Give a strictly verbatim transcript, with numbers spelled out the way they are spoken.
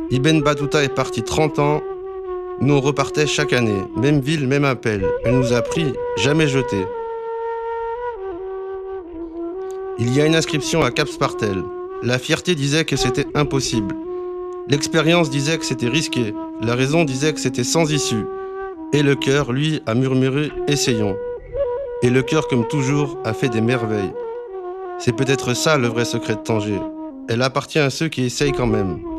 Ibn Battuta est parti trente ans. Nous on repartait chaque année. Même ville, même appel. Elle nous a pris, jamais jeté. Il y a une inscription à Cap Spartel. La fierté disait que c'était impossible. L'expérience disait que c'était risqué. La raison disait que c'était sans issue. Et le cœur, lui, a murmuré « essayons ». Et le cœur, comme toujours, a fait des merveilles. C'est peut-être ça le vrai secret de Tanger. Elle appartient à ceux qui essayent quand même.